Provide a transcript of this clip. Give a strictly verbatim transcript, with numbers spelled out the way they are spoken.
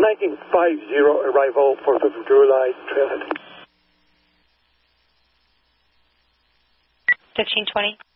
nineteen fifty arrival for the July trailhead. fifteen twenty.